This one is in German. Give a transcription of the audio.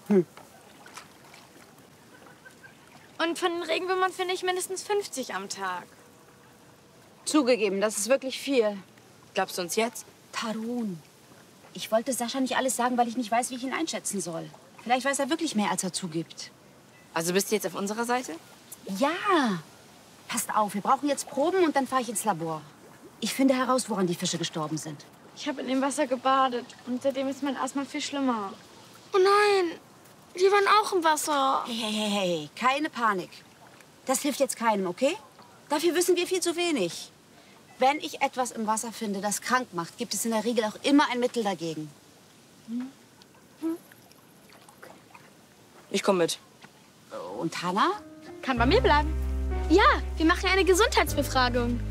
Und von den Regenwürmern finde ich mindestens 50 am Tag. Zugegeben, das ist wirklich viel. Glaubst du uns jetzt? Tarun, ich wollte Sascha nicht alles sagen, weil ich nicht weiß, wie ich ihn einschätzen soll. Vielleicht weiß er wirklich mehr, als er zugibt. Also bist du jetzt auf unserer Seite? Ja. Passt auf, wir brauchen jetzt Proben und dann fahre ich ins Labor. Ich finde heraus, woran die Fische gestorben sind. Ich habe in dem Wasser gebadet und seitdem ist mein Asthma viel schlimmer. Oh nein, die waren auch im Wasser. Hey, keine Panik. Das hilft jetzt keinem, okay? Dafür wissen wir viel zu wenig. Wenn ich etwas im Wasser finde, das krank macht, gibt es in der Regel auch immer ein Mittel dagegen. Ich komme mit. Und Hannah? Kann bei mir bleiben. Ja, wir machen eine Gesundheitsbefragung.